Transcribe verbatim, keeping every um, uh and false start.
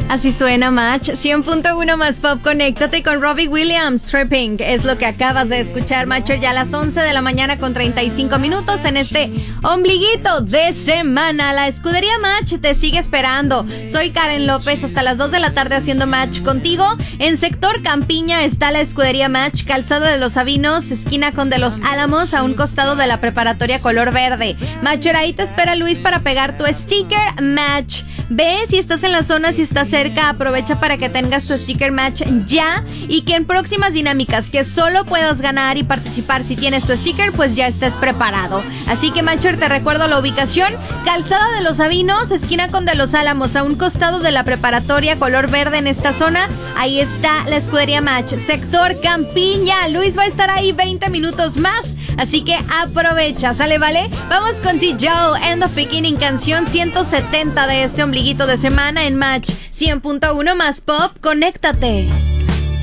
Así suena Match, cien punto uno más pop, conéctate con Robbie Williams, Tripping, es lo que acabas de escuchar, Macho, ya a las once de la mañana con treinta y cinco minutos en este ombliguito de semana. La escudería Match te sigue esperando, soy Karen López, hasta las dos de la tarde haciendo Match contigo. En sector Campiña está la escudería Match, calzada de los Sabinos, esquina con de los Álamos, a un costado de la preparatoria color verde. Macho, ahí te espera Luis para pegar tu sticker Match. Ve si estás en la zona, si estás cerca, aprovecha para que tengas tu sticker Match ya, y que en próximas dinámicas que solo puedas ganar y participar si tienes tu sticker, pues ya estés preparado. Así que Matcher, te recuerdo la ubicación: calzada de los Sabinos, esquina con de los Álamos, a un costado de la preparatoria color verde. En esta zona, ahí está la escudería Match, sector Campiña. Luis va a estar ahí veinte minutos más, así que aprovecha, ¿sale? ¿Vale? Vamos con T. Joe, End of Beginning, canción ciento setenta de este ombliguito de semana en Match cien punto uno más pop, conéctate.